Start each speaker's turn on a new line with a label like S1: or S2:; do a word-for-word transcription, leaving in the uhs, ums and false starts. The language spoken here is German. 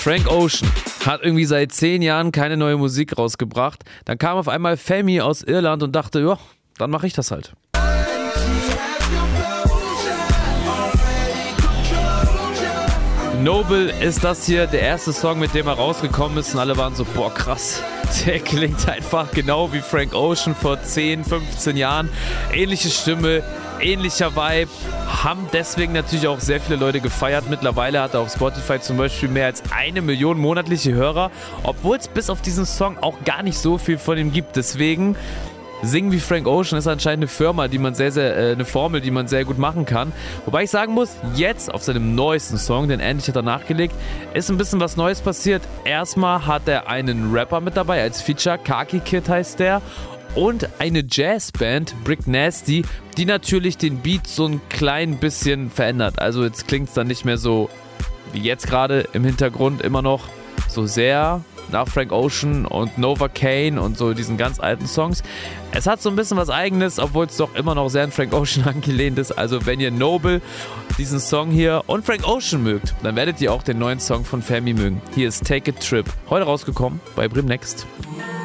S1: Frank Ocean hat irgendwie seit zehn Jahren keine neue Musik rausgebracht. Dann kam auf einmal Femi aus Irland und dachte, ja, dann mache ich das halt. Noble ist das hier, der erste Song, mit dem er rausgekommen ist und alle waren so, boah krass, der klingt einfach genau wie Frank Ocean vor zehn, fünfzehn Jahren. Ähnliche Stimme, ähnlicher Vibe, haben deswegen natürlich auch sehr viele Leute gefeiert. Mittlerweile hat er auf Spotify zum Beispiel mehr als eine Million monatliche Hörer, obwohl es bis auf diesen Song auch gar nicht so viel von ihm gibt. Deswegen Singen wie Frank Ocean ist anscheinend eine Firma, die man sehr, sehr, äh, eine Formel, die man sehr gut machen kann. Wobei ich sagen muss, jetzt auf seinem neuesten Song, den endlich hat er nachgelegt, ist ein bisschen was Neues passiert. Erstmal hat er einen Rapper mit dabei als Feature, Khaki Kid heißt der. Und eine Jazzband, Brick Nasty, die natürlich den Beat so ein klein bisschen verändert. Also jetzt klingt es dann nicht mehr so wie jetzt gerade im Hintergrund immer noch so sehr nach Frank Ocean und Nova Kane und so diesen ganz alten Songs. Es hat so ein bisschen was Eigenes, obwohl es doch immer noch sehr an Frank Ocean angelehnt ist. Also wenn ihr Noble, diesen Song hier und Frank Ocean mögt, dann werdet ihr auch den neuen Song von Femi mögen. Hier ist Take a Trip, heute rausgekommen bei Brim Next.